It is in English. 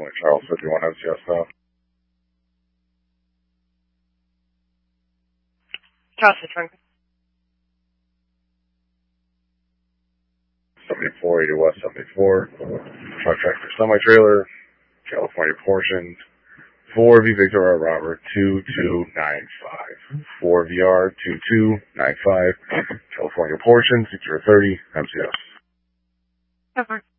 Illinois, Charles 51 MCS now. Charles 51. 7480 West 74. Truck tractor semi-trailer. California portion. 4V Victor Robert 2295. 4VR 2295. California portion 6030 MCS. Over.